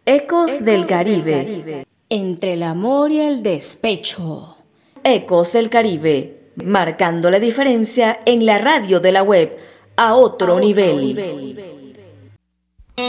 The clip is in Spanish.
Ecos del Caribe. Entre el amor y el despecho. Ecos del Caribe, marcando la diferencia en la radio de la web a otro nivel.